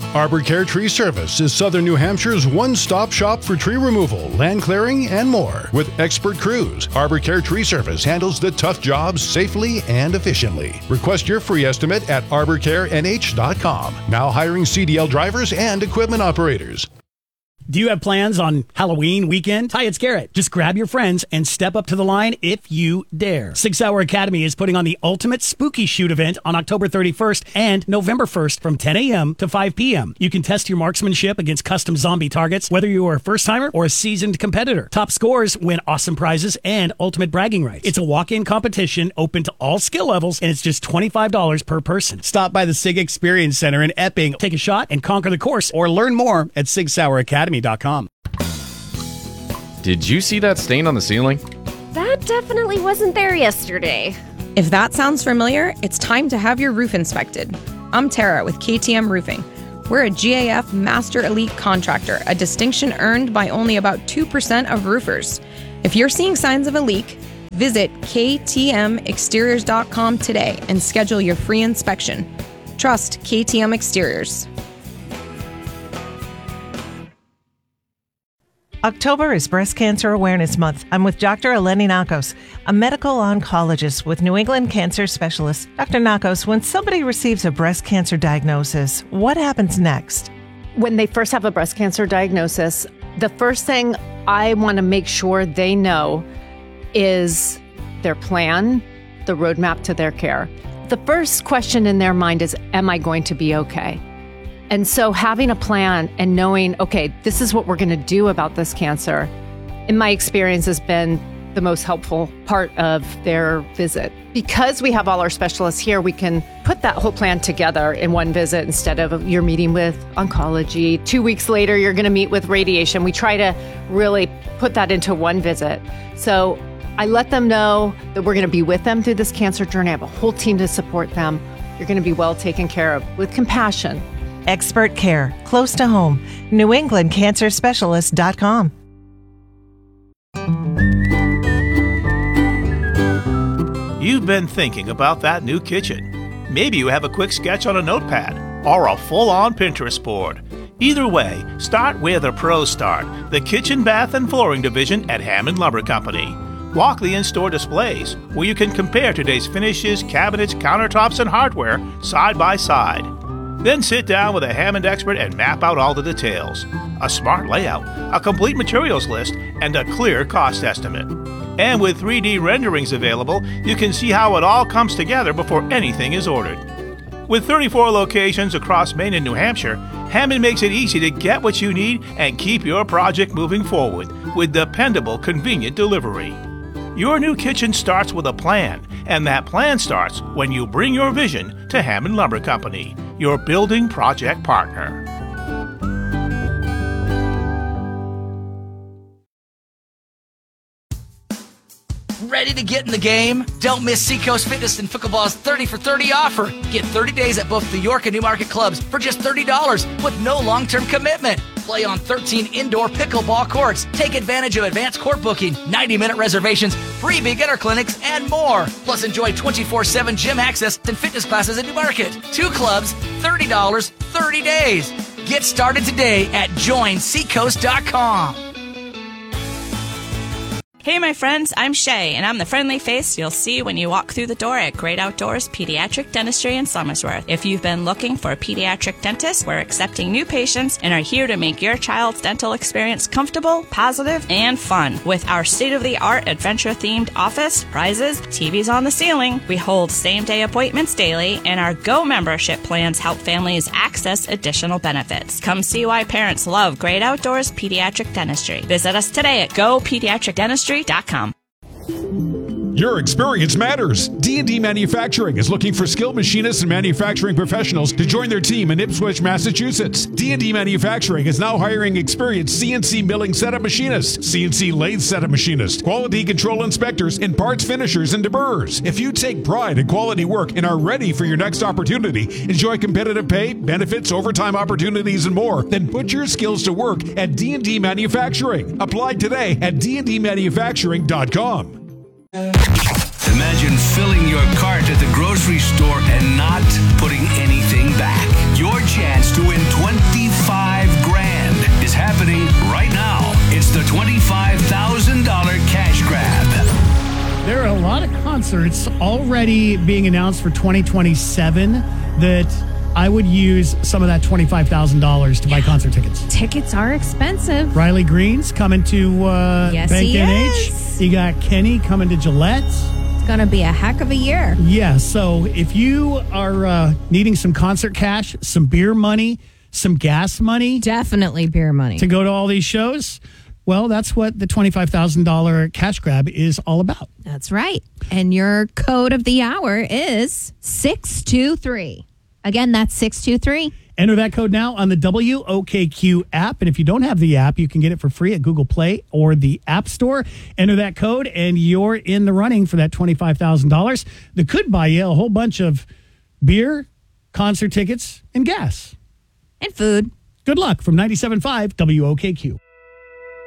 Arbor Care Tree Service is Southern New Hampshire's one-stop shop for tree removal, land clearing, and more. With expert crews, Arbor Care Tree Service handles the tough jobs safely and efficiently. Request your free estimate at arborcarenh.com. Now hiring CDL drivers and equipment operators. Do you have plans on Halloween weekend? Hi, it's Garrett. Just grab your friends and step up to the line if you dare. 6 Hour Academy is putting on the Ultimate Spooky Shoot event on October 31st and November 1st from 10 a.m. to 5 p.m. You can test your marksmanship against custom zombie targets, whether you are a first-timer or a seasoned competitor. Top scores win awesome prizes and ultimate bragging rights. It's a walk-in competition open to all skill levels, and it's just $25 per person. Stop by the SIG Experience Center in Epping. Take a shot and conquer the course, or learn more at SigSauerAcademy.com. Did you see that stain on the ceiling? That definitely wasn't there yesterday. If that sounds familiar, it's time to have your roof inspected. I'm Tara with KTM Roofing. We're a GAF Master Elite Contractor, a distinction earned by only about 2% of roofers. If you're seeing signs of a leak, visit ktmexteriors.com today and schedule your free inspection. Trust KTM Exteriors. October is Breast Cancer Awareness Month. I'm with Dr. Eleni Nakos, a medical oncologist with New England Cancer Specialists. Dr. Nakos, when somebody receives a breast cancer diagnosis, what happens next? When they first have a breast cancer diagnosis, the first thing I want to make sure they know is their plan, the roadmap to their care. The first question in their mind is, am I going to be okay? And so having a plan and knowing, okay, this is what we're going to do about this cancer, in my experience, has been the most helpful part of their visit. Because we have all our specialists here, we can put that whole plan together in one visit instead of you're meeting with oncology. 2 weeks later, you're going to meet with radiation. We try to really put that into one visit. So I let them know that we're going to be with them through this cancer journey. I have a whole team to support them. You're going to be well taken care of with compassion. Expert care, close to home. NewEnglandCancerSpecialist.com. You've been thinking about that new kitchen. Maybe you have a quick sketch on a notepad or a full-on Pinterest board. Either way, start where the pros start, the kitchen, bath, and flooring division at Hammond Lumber Company. Walk the in-store displays where you can compare today's finishes, cabinets, countertops, and hardware side by side. Then sit down with a Hammond expert and map out all the details. A smart layout, a complete materials list, and a clear cost estimate. And with 3D renderings available, you can see how it all comes together before anything is ordered. With 34 locations across Maine and New Hampshire, Hammond makes it easy to get what you need and keep your project moving forward with dependable, convenient delivery. Your new kitchen starts with a plan, and that plan starts when you bring your vision to Hammond Lumber Company, your building project partner. Ready to get in the game? Don't miss Seacoast Fitness and Pickleball's 30 for 30 offer. Get 30 days at both the York and Newmarket clubs for just $30 with no long-term commitment. Play on 13 indoor pickleball courts. Take advantage of advanced court booking, 90-minute reservations, free beginner clinics, and more. Plus, enjoy 24/7 gym access and fitness classes at Newmarket. 2 clubs, $30, 30 days. Get started today at joinseacoast.com. Hey, my friends, I'm Shay, and I'm the friendly face you'll see when you walk through the door at Great Outdoors Pediatric Dentistry in Somersworth. If you've been looking for a pediatric dentist, we're accepting new patients and are here to make your child's dental experience comfortable, positive, and fun. With our state-of-the-art adventure-themed office, prizes, TVs on the ceiling, we hold same-day appointments daily, and our Go membership plans help families access additional benefits. Come see why parents love Great Outdoors Pediatric Dentistry. Visit us today at GoPediatricDentistry.com. Your experience matters. D&D Manufacturing is looking for skilled machinists and manufacturing professionals to join their team in Ipswich, Massachusetts. D&D Manufacturing is now hiring experienced CNC milling setup machinists, CNC lathe setup machinists, quality control inspectors, and parts finishers and deburrers. If you take pride in quality work and are ready for your next opportunity, enjoy competitive pay, benefits, overtime opportunities, and more, then put your skills to work at D&D Manufacturing. Apply today at dndmanufacturing.com. Imagine filling your cart at the grocery store and not putting anything back. Your chance to win $20 concerts already being announced for 2027 that I would use some of that $25,000 to buy concert tickets. Tickets are expensive. Riley Green's coming to Yes, Bank he NH. is. You got Kenny coming to Gillette. It's going to be a heck of a year. Yeah, so if you are needing some concert cash, some beer money, some gas money. Definitely beer money. To go to all these shows, well, that's what the $25,000 cash grab is all about. That's right. And your code of the hour is 623. Again, that's 623. Enter that code now on the WOKQ app. And if you don't have the app, you can get it for free at Google Play or the App Store. Enter that code and you're in the running for that $25,000 that could buy you a whole bunch of beer, concert tickets, and gas. And food. Good luck from 97.5 WOKQ.